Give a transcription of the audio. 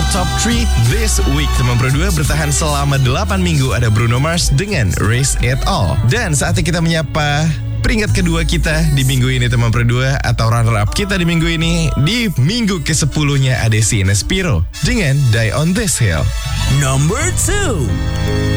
Top 3 This Week. Teman Pro 2 bertahan selama 8 minggu ada Bruno Mars dengan Risk It All. Dan saatnya kita menyapa peringkat kedua kita di minggu ini teman Pro 2 atau runner up kita di minggu ini. Di minggu ke-10-nya ada si Nespiro dengan Die on This Hill. Number 2.